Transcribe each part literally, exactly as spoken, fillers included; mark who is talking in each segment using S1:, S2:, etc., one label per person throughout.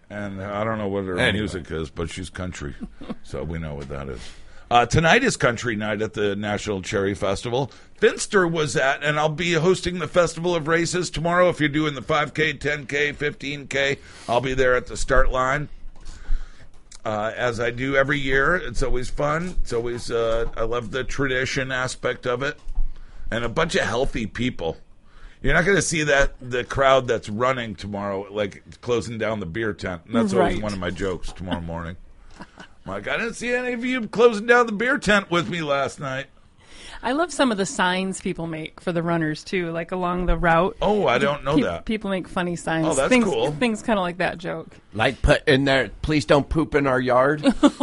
S1: And I don't know what her
S2: Anyway.
S1: music is, but she's country, so we know what that is. Uh, tonight is country night at the National Cherry Festival. Finster was at, and I'll be hosting the Festival of Races tomorrow. If you're doing the five K, ten K, fifteen K, I'll be there at the start line. Uh, as I do every year. It's always fun. It's always, uh, I love the tradition aspect of it. And a bunch of healthy people. You're not going to see that the crowd that's running tomorrow, like closing down the beer tent. And that's always
S3: Right.
S1: one of my jokes tomorrow morning. I'm like, I didn't see any of you closing down the beer tent with me last night.
S3: I love some of the signs people make for the runners, too, like along the route.
S1: Oh, I don't know
S3: Pe-
S1: that.
S3: People make funny signs.
S1: Oh, that's
S3: things,
S1: cool.
S3: Things kind of like that joke.
S2: Like put in there, please don't poop in our yard.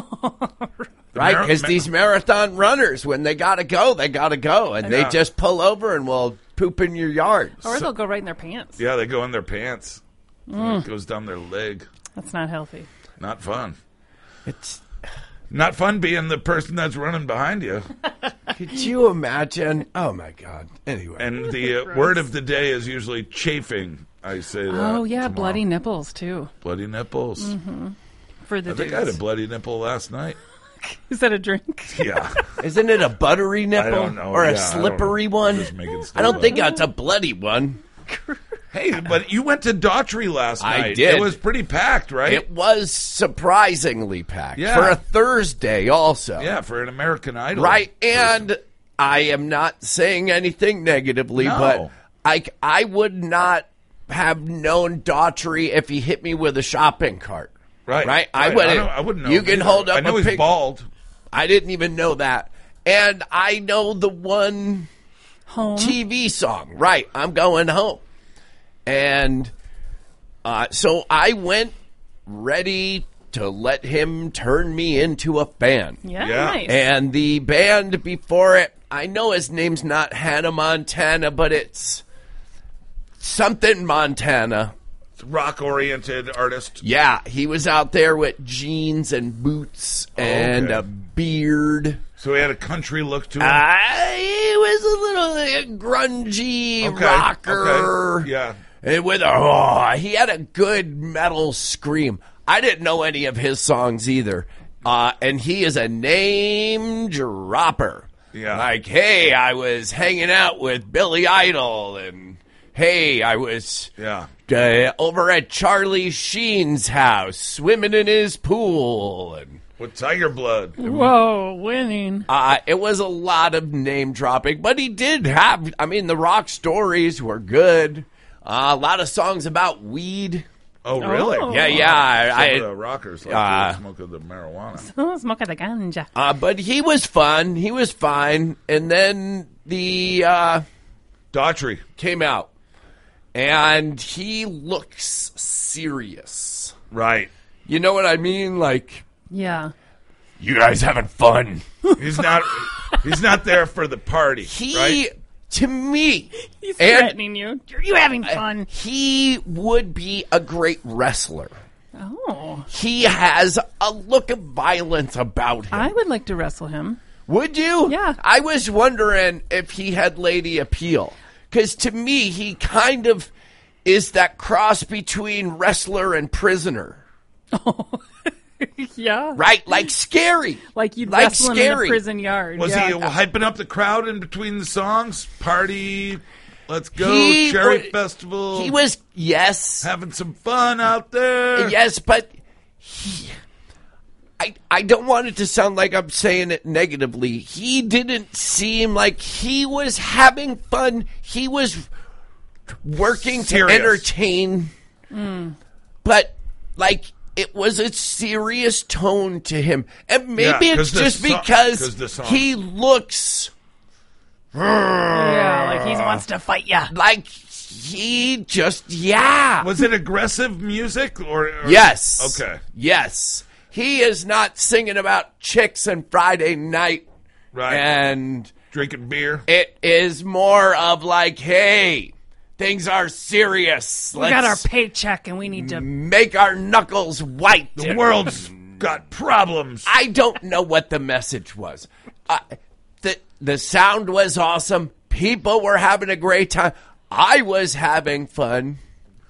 S2: Right?
S1: Mar-
S2: Because
S1: ma-
S2: these marathon runners, when they got to go, they got to go. And they
S1: Yeah.
S2: just pull over and will poop in your yard.
S3: Or they'll go right in their pants.
S1: Yeah, they go in their pants.
S3: Mm.
S1: It goes down their leg.
S3: That's not healthy.
S1: Not fun.
S2: It's,
S1: Not fun being the person that's running behind you.
S2: could you imagine? Oh, my God. Anyway.
S1: And the uh, word of the day is usually chafing. I say that.
S3: Oh, yeah,
S1: tomorrow.
S3: bloody nipples, too,
S1: Bloody nipples.
S3: for the
S1: I think I had a bloody nipple last night.
S3: Is that a drink?
S1: Yeah.
S2: Isn't it a buttery nipple?
S1: don't know.
S2: Or a
S1: Yeah, I don't
S2: slippery
S1: know.
S2: one?
S1: I'm just making stuff
S2: I don't
S1: up.
S2: think it's a bloody one.
S1: Hey, but you went to Daughtry last
S2: I
S1: night.
S2: did.
S1: It was pretty packed, right?
S2: It was surprisingly packed.
S1: Yeah.
S2: For a Thursday, also.
S1: Yeah, for an American Idol.
S2: Right,
S1: person.
S2: and I am not saying anything negatively,
S1: No.
S2: but I, I would not have known Daughtry if he hit me with a shopping cart.
S1: Right.
S2: Right? I
S1: right.
S2: wouldn't.
S1: don't- I wouldn't know.
S2: You can
S1: either.
S2: hold up
S1: I know
S2: a
S1: he's
S2: pic-
S1: bald.
S2: I didn't even know that. And I know the one
S3: Home.
S2: T V song. Right, I'm going home. And uh, so I went ready to let him turn me into a fan.
S3: Yeah,
S1: Yeah.
S3: nice.
S2: And the band before it, I know his name's not Hannah Montana, but it's something Montana.
S1: Rock-oriented artist.
S2: Yeah, he was out there with jeans and boots and
S1: okay.
S2: a beard.
S1: So he had a country look to him.
S2: Uh, he was a little uh, grungy
S1: Okay,
S2: rocker.
S1: okay, yeah.
S2: And with a, oh, he had a good metal scream. I didn't know any of his songs either. Uh, and he is a name dropper.
S1: Yeah.
S2: Like, hey, I was hanging out with Billy Idol, and hey, I was
S1: Yeah.
S2: uh, over at Charlie Sheen's house, swimming in his pool, and
S1: With Tiger Blood.
S3: Whoa, winning.
S2: uh, it was a lot of name dropping. But he did have, I mean, the rock stories were good. Uh, a lot of songs about weed.
S1: Oh, really?
S3: Oh.
S2: Yeah, yeah.
S1: Some
S2: I,
S1: of the rockers like
S2: uh,
S1: the smoke of the marijuana.
S3: Oh, smoke of the ganja.
S2: uh, but he was fun. He was fine. And then the uh,
S1: Daughtry.
S2: came out, and he looks serious.
S1: Right.
S2: You know what I mean? Like,
S3: Yeah.
S2: you guys having fun?
S1: He's not he's not there for the party.
S2: He,
S1: right?
S2: to me,
S3: He's
S2: and
S3: threatening you. Are you having fun?
S2: he would be a great wrestler.
S3: Oh.
S2: He has a look of violence about him.
S3: I would like to wrestle him.
S2: Would you?
S3: Yeah.
S2: I was wondering if he had lady appeal. Because to me, he kind of is that cross between wrestler and prisoner.
S3: Yeah.
S2: Right? Like scary.
S3: Like you'd
S2: Like
S3: wrestle him in
S2: scary.
S3: a prison yard.
S1: Was
S3: yeah.
S1: he hyping up the crowd in between the songs? Party, let's go,
S2: He
S1: Cherry
S2: wa-
S1: Festival.
S2: He was, yes.
S1: having some fun out there.
S2: Yes, but he, I I don't want it to sound like I'm saying it negatively. He didn't seem like he was having fun. He was working
S1: Serious.
S2: to entertain. But like it was a serious tone to him. And maybe
S1: Yeah, 'cause
S2: it's
S1: the
S2: just
S1: so- 'cause
S2: because
S1: the song-
S2: he looks
S3: Yeah, like he wants to fight ya.
S2: like he just yeah.
S1: Was it aggressive music or, or
S2: Yes.
S1: Okay.
S2: Yes. He is not singing about chicks and Friday night.
S1: Right.
S2: And
S1: Drinking beer.
S2: it is more of like, hey, things are serious.
S3: We got our paycheck and we need to.
S2: make our knuckles white.
S1: The world's got problems.
S2: I don't know what the message was. Uh, the the sound was awesome. People were having a great time. I was having fun.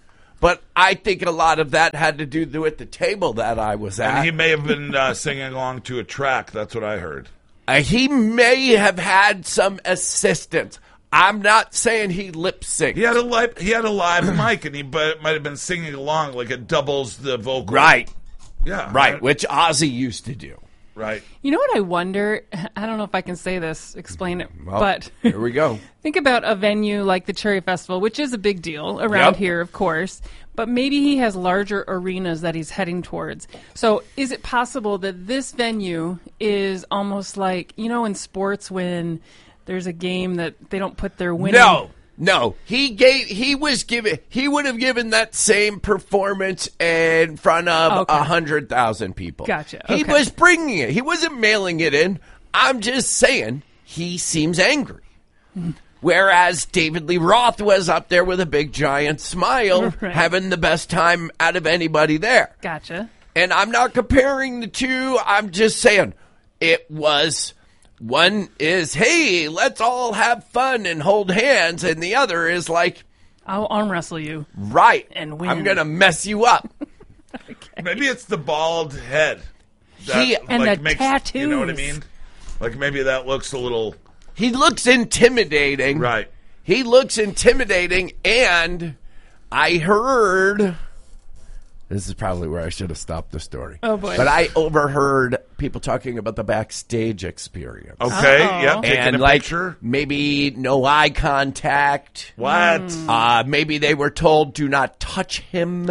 S2: But I think a lot of that had to do with the table that I was at.
S1: And he may have been uh, singing along to a track. That's what I heard.
S2: Uh, he may have had some assistance. I'm not saying he lip synced.
S1: He had a live, he had a live mic, and he but might have been singing along like it doubles the vocal.
S2: Right.
S1: Yeah.
S2: Right, which Ozzy used to do.
S1: Right.
S3: You know what I wonder? I don't know if I can say this, explain it,
S2: Well,
S3: but
S2: here we go.
S3: think about a venue like the Cherry Festival, which is a big deal around
S2: Yep.
S3: here, of course, but maybe he has larger arenas that he's heading towards. So is it possible that this venue is almost like, you know, in sports when there's a game that they don't put their winning...
S2: No. No, he gave. He was given. He would have given that same performance in front of a
S3: Okay.
S2: hundred thousand people.
S3: Gotcha,
S2: He
S3: okay.
S2: was bringing it. He wasn't mailing it in. I'm just saying he seems angry. Whereas David Lee Roth was up there with a big giant smile,
S3: Right.
S2: having the best time out of anybody there.
S3: Gotcha.
S2: And I'm not comparing the two. I'm just saying it was. One is, hey, let's all have fun and hold hands. And the other is like,
S3: I'll arm wrestle you.
S2: right,
S3: And win.
S2: I'm going to mess you up.
S1: Maybe it's the bald head.
S2: He-
S3: And the
S1: You know what I
S3: tattoos.
S1: mean? Like maybe that looks a little...
S2: He looks intimidating.
S1: Right.
S2: He looks intimidating. And I heard... This is probably where I should have stopped the story.
S3: Oh, boy.
S2: But I overheard people talking about the backstage experience.
S1: Okay,
S3: Uh-oh.
S1: yep, taking
S2: And
S1: a
S2: like
S1: picture.
S2: maybe no eye contact.
S1: What?
S2: Uh, maybe they were told do not touch him.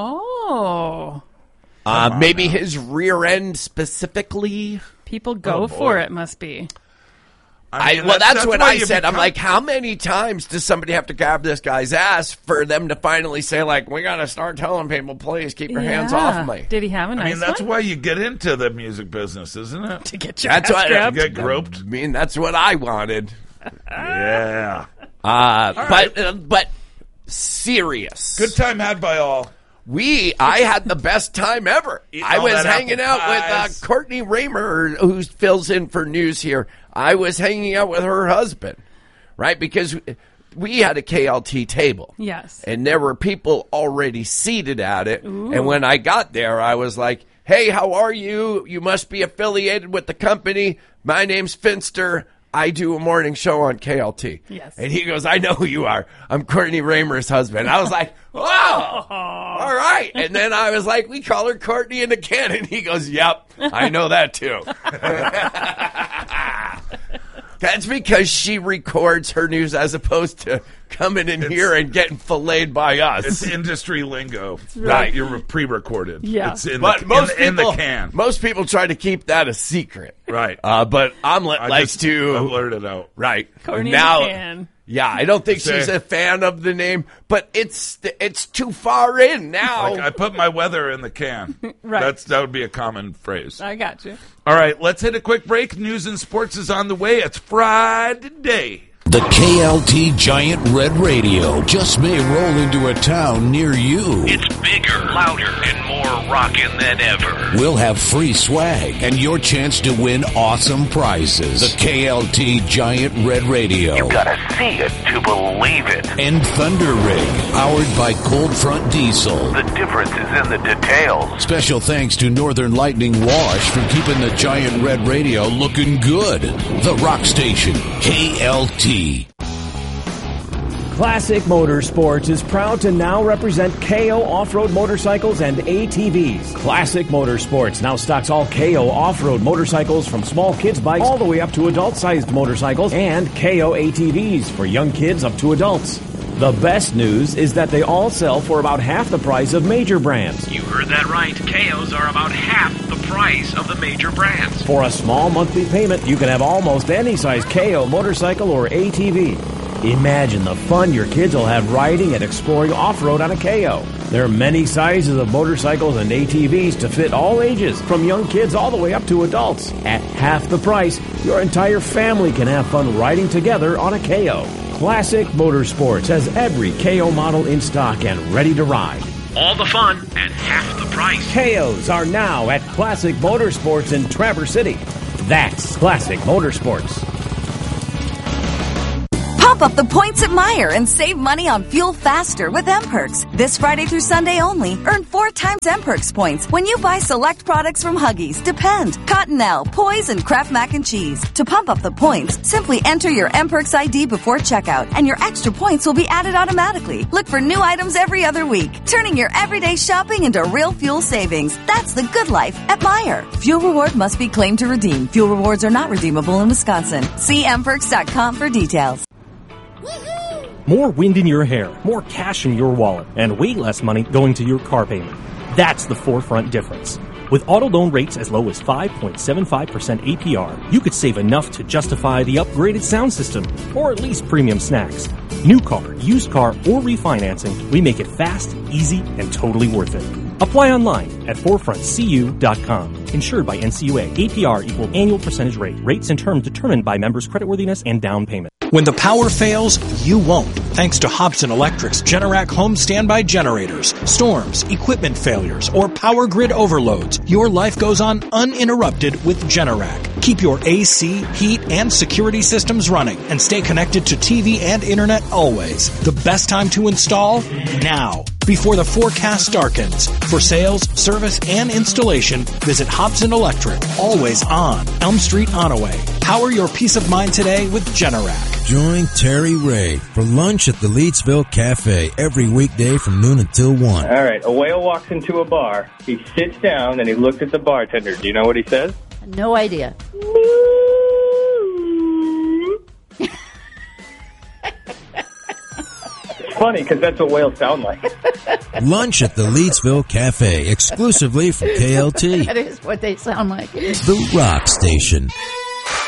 S3: Oh.
S2: Uh, maybe his rear end specifically.
S3: People go
S1: Oh, boy.
S3: for it, must be.
S2: I,
S1: mean,
S2: well, that's, what
S1: why
S2: I
S1: you
S2: said. I'm
S1: become-
S2: like, how many times does somebody have to grab this guy's ass for them to finally say, like, we got to start telling people, please keep your hands
S3: Yeah.
S2: off me?
S3: Did he have a nice
S1: I mean, that's
S3: one?
S1: why you get into the music business, isn't it?
S3: To get your
S2: That's
S3: ass
S2: what
S3: grabbed?
S1: Get groped.
S2: I mean, that's what I wanted.
S1: Yeah.
S2: Uh,
S1: right.
S2: but uh, but serious.
S1: Good time had by all.
S2: We, I had the best time ever.
S1: Eating
S2: I
S1: all
S2: was
S1: that
S2: hanging
S1: apple
S2: out with uh,
S1: pies.
S2: Courtney Raymer, who fills in for news here. I was hanging out with her husband, right? Because we had a K L T table.
S3: Yes.
S2: And there were people already seated at it. And when I got there, I was like, hey, how are you? You must be affiliated with the company. My name's Finster. I do a morning show on K L T.
S3: Yes.
S2: And he goes, I know who you are. I'm Courtney Raymer's husband. I was like, wow. All right. And then I was like, we call her Courtney in the can. And he goes, yep, I know that too. That's because she records her news as opposed to coming in here and getting filleted by us.
S1: It's industry lingo.
S2: right.
S1: You're pre-recorded.
S3: Yeah.
S1: It's in,
S2: But
S1: the,
S2: most
S1: in, the,
S2: people,
S1: in the can.
S2: most people try to keep that a secret.
S1: Right.
S2: Uh, but Omelet
S1: I
S2: likes
S1: just
S2: to
S1: blurt it out.
S2: right
S3: Courtney in
S2: now.
S3: the can.
S2: Yeah, I don't think
S1: Say-
S2: she's a fan of the name, but it's it's too far in now.
S1: Like I put my weather in the can.
S3: Right.
S1: That's that would be a common phrase.
S3: I got you.
S1: All right, let's hit a quick break. News and sports is on the way. It's Friday.
S4: The K L T Giant Red Radio just may roll into a town near you.
S5: It's bigger, louder, and more rockin' than ever.
S4: We'll have free swag and your chance to win awesome prizes. The K L T Giant Red Radio
S5: You gotta see it to believe it.
S4: and Thunder Rig, powered by Cold Front Diesel.
S5: The difference is in the details.
S4: Special thanks to Northern Lightning Wash for keeping the Giant Red Radio looking good. The Rock Station, K L T.
S6: Classic Motorsports is proud to now represent K O off-road motorcycles and A T Vs. Classic Motorsports now stocks all K O off-road motorcycles from small kids bikes all the way up to adult-sized motorcycles and K O A T Vs for young kids up to adults. The best news is that they all sell for about half the price of major brands.
S5: You heard that right. K Os are about half the price of the major brands.
S6: For a small monthly payment, you can have almost any size K O motorcycle or A T V. Imagine the fun your kids will have riding and exploring off-road on a K O. There are many sizes of motorcycles and A T Vs to fit all ages, from young kids all the way up to adults. At half the price, your entire family can have fun riding together on a K O. Classic Motorsports has every K O model in stock and ready to ride.
S5: All the fun at half the price.
S6: K Os are now at Classic Motorsports in Traverse City. That's Classic Motorsports.
S7: Pop Pump up the points at Meijer and save money on fuel faster with M-Perks. This Friday through Sunday only, earn four times M-Perks points when you buy select products from Huggies, Depend, Cottonelle, Poise, and Kraft Mac and Cheese. To pump up the points, simply enter your M-Perks I D before checkout, and your extra points will be added automatically. Look for new items every other week, turning your everyday shopping into real fuel savings. That's the good life at Meijer. Fuel reward must be claimed to redeem. Fuel rewards are not redeemable in Wisconsin. See m perks dot com for details.
S8: More wind in your hair, more cash in your wallet, and way less money going to your car payment. That's the Forefront difference. With auto loan rates as low as five point seven five percent A P R, you could save enough to justify the upgraded sound system, or at least premium snacks. New car, used car, or refinancing, we make it fast, easy, and totally worth it. Apply online at forefront c u dot com. Insured by N C U A. A P R equal annual percentage rate. Rates and terms determined by members' creditworthiness and down payment.
S9: When the power fails, you won't. Thanks to Hobson Electric's Generac home standby generators, storms, equipment failures, or power grid overloads, your life goes on uninterrupted with Generac. Keep your A C, heat, and security systems running and stay connected to T V and internet always. The best time to install? Now, before the forecast darkens. For sales, service, and installation, visit Hobson Electric, always on Elm Street, Onaway. Power your peace of mind today with Generac.
S10: Join Terry Ray for lunch at the Leedsville Cafe every weekday from noon until one.
S11: All right, a whale walks into a bar. He sits down and he looks at the bartender. Do you know what he says?
S12: No idea.
S11: It's funny because that's what whales sound like.
S10: Lunch at the Leedsville Cafe, exclusively from K L T.
S12: That is what they sound like.
S10: The Rock Station.